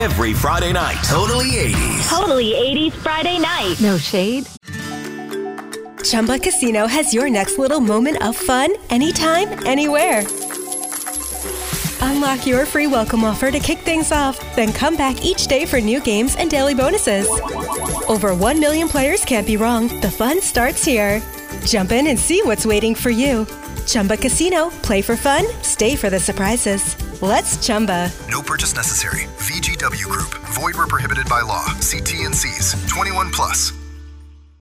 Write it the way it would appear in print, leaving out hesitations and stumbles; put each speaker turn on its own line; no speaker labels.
Every Friday night. Totally 80s.
Totally 80s Friday night.
No shade.
Chumba Casino has your next little moment of fun anytime, anywhere. Unlock your free welcome offer to kick things off, then come back each day for new games and daily bonuses. Over 1 million players can't be wrong. The fun starts here. Jump in and see what's waiting for you. Chumba Casino. Play for fun. Stay for the surprises. Let's Chumba.
No purchase necessary. VGW Group. Void where prohibited by law. See T&Cs. 21 plus.